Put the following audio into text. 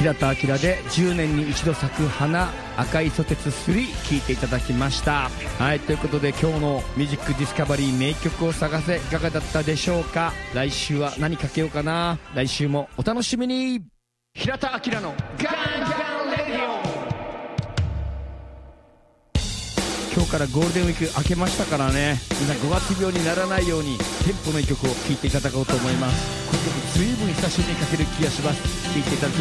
平田明で10年に一度咲く花、赤いソテツ3聴いていただきました。はい、ということで今日のミュージックディスカバリー名曲を探せいかがだったでしょうか。来週は何かけようかな。来週もお楽しみに。平田明のガンガンレディオ。今日からゴールデンウィーク明けましたからね、みんな5月病にならないようにテンポのいい曲を聴いていただこうと思います。この曲随分久しぶりにかける気がします。聴いていただき